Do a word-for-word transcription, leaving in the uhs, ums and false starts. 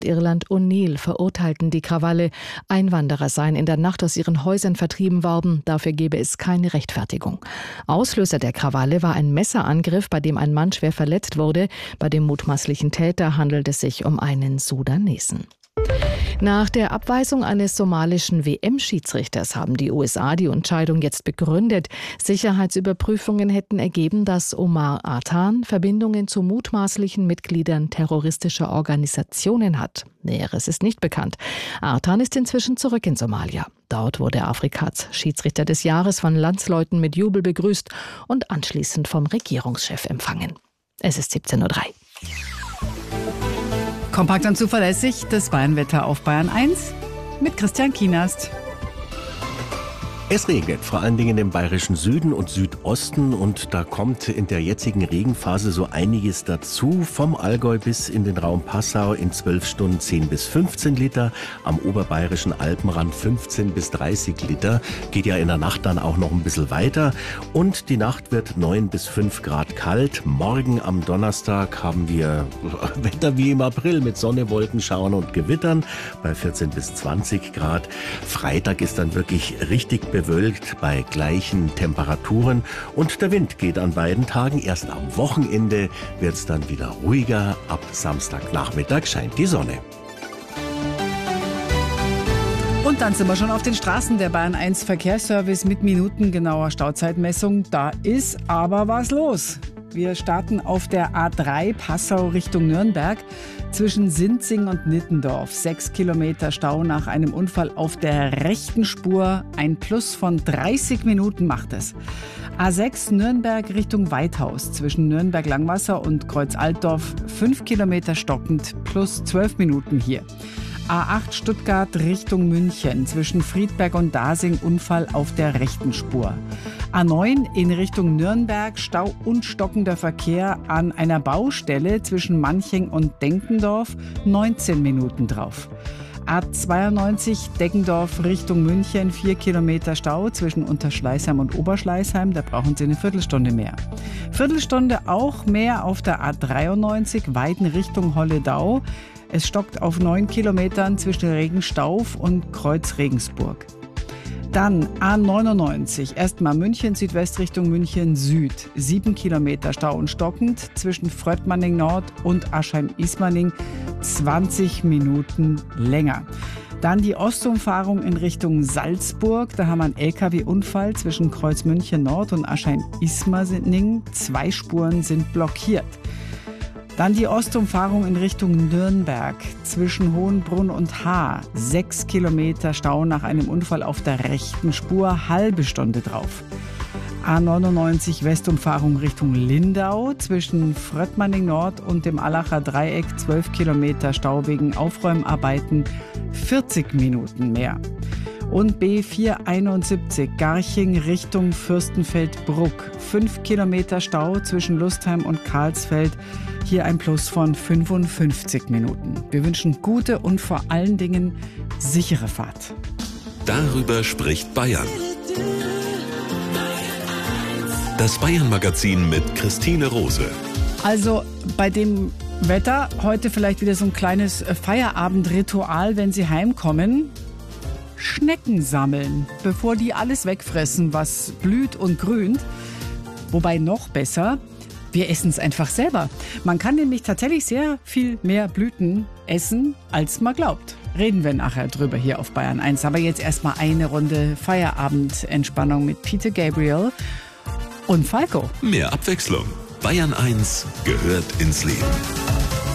Irland O'Neill verurteilten die Krawalle. Einwanderer seien in der Nacht aus ihren Häusern vertrieben worden. Dafür gebe es keine Rechtfertigung. Auslöser der Krawalle war ein Messerangriff, bei dem ein Mann schwer verletzt wurde. Bei dem mutmaßlichen Täter handelt es sich um einen Sudanesen. Nach der Abweisung eines somalischen W M-Schiedsrichters haben die U S A die Entscheidung jetzt begründet. Sicherheitsüberprüfungen hätten ergeben, dass Omar Artan Verbindungen zu mutmaßlichen Mitgliedern terroristischer Organisationen hat. Näheres ist nicht bekannt. Artan ist inzwischen zurück in Somalia. Dort wurde er Afrikas Schiedsrichter des Jahres von Landsleuten mit Jubel begrüßt und anschließend vom Regierungschef empfangen. Es ist siebzehn Uhr drei. Kompakt und zuverlässig, das Bayernwetter auf Bayern eins mit Christian Kienast. Es regnet, vor allen Dingen im bayerischen Süden und Südosten, und da kommt in der jetzigen Regenphase so einiges dazu. Vom Allgäu bis in den Raum Passau in zwölf Stunden zehn bis fünfzehn Liter, am oberbayerischen Alpenrand fünfzehn bis dreißig Liter. Geht ja in der Nacht dann auch noch ein bisschen weiter, und die Nacht wird neun bis fünf Grad kalt. Morgen am Donnerstag haben wir Wetter wie im April mit Sonne, Wolkenschauern und Gewittern bei vierzehn bis zwanzig Grad. Freitag ist dann wirklich richtig bewölkt. bewölkt bei gleichen Temperaturen, und der Wind geht an beiden Tagen. Erst am Wochenende wird es dann wieder ruhiger. Ab Samstagnachmittag scheint die Sonne. Und dann sind wir schon auf den Straßen. Der Bayern eins Verkehrsservice mit minutengenauer Stauzeitmessung. Da ist aber was los. Wir starten auf der A drei Passau Richtung Nürnberg zwischen Sinzing und Nittendorf. Sechs Kilometer Stau nach einem Unfall auf der rechten Spur. Ein Plus von dreißig Minuten macht es. A sechs Nürnberg Richtung Weithaus zwischen Nürnberg-Langwasser und Kreuz-Altdorf. Fünf Kilometer stockend, plus zwölf Minuten hier. A acht Stuttgart Richtung München zwischen Friedberg und Dasing, Unfall auf der rechten Spur. A neun in Richtung Nürnberg, Stau und stockender Verkehr an einer Baustelle zwischen Manching und Denkendorf, neunzehn Minuten drauf. A zweiundneunzig Deggendorf Richtung München, vier Kilometer Stau zwischen Unterschleißheim und Oberschleißheim, da brauchen Sie eine Viertelstunde mehr. Viertelstunde auch mehr auf der A dreiundneunzig Weiden Richtung Holledau. Es stockt auf neun Kilometern zwischen Regenstauf und Kreuz Regensburg. Dann A neunundneunzig, erstmal München Südwest Richtung München Süd. sieben Kilometer Stau und stockend zwischen Fröttmanning Nord und Aschheim-Ismaning. zwanzig Minuten länger. Dann die Ostumfahrung in Richtung Salzburg. Da haben wir einen L K W-Unfall zwischen Kreuz München Nord und Aschheim-Ismaning. Zwei Spuren sind blockiert. Dann die Ostumfahrung in Richtung Nürnberg zwischen Hohenbrunn und Haar. Sechs Kilometer Stau nach einem Unfall auf der rechten Spur, halbe Stunde drauf. A neunundneunzig Westumfahrung Richtung Lindau zwischen Fröttmanning Nord und dem Allacher Dreieck. Zwölf Kilometer Stau wegen Aufräumarbeiten, vierzig Minuten mehr. Und B vierhunderteinundsiebzig Garching Richtung Fürstenfeldbruck. Fünf Kilometer Stau zwischen Lustheim und Karlsfeld. Hier ein Plus von fünfundfünfzig Minuten. Wir wünschen gute und vor allen Dingen sichere Fahrt. Darüber spricht Bayern. Das Bayern-Magazin mit Christine Rose. Also bei dem Wetter heute vielleicht wieder so ein kleines Feierabendritual, wenn Sie heimkommen. Schnecken sammeln, bevor die alles wegfressen, was blüht und grünt. Wobei noch besser, wir essen es einfach selber. Man kann nämlich tatsächlich sehr viel mehr Blüten essen, als man glaubt. Reden wir nachher drüber hier auf Bayern eins. Aber jetzt erstmal eine Runde Feierabendentspannung mit Peter Gabriel und Falco. Mehr Abwechslung. Bayern eins gehört ins Leben.